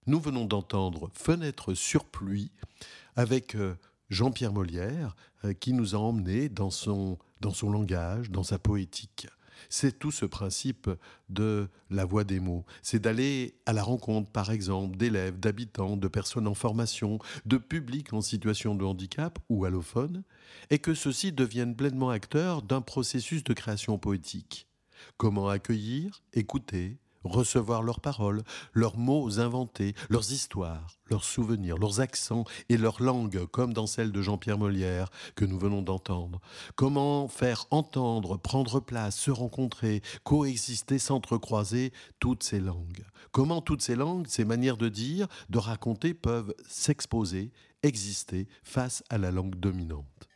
Nous venons d'entendre Fenêtre sur pluie avec Jean-Pierre Molière qui nous a emmenés dans son langage, dans sa poétique. C'est tout ce principe de la voix des mots. C'est d'aller à la rencontre, par exemple, d'élèves, d'habitants, de personnes en formation, de publics en situation de handicap ou allophones, et que ceux-ci deviennent pleinement acteurs d'un processus de création poétique. Comment accueillir, écouter, recevoir leurs paroles, leurs mots inventés, leurs histoires, leurs souvenirs, leurs accents et leurs langues, comme dans celle de Jean-Pierre Molière que nous venons d'entendre. Comment faire entendre, prendre place, se rencontrer, coexister, s'entrecroiser toutes ces langues. Comment toutes ces langues, ces manières de dire, de raconter peuvent s'exposer, exister face à la langue dominante.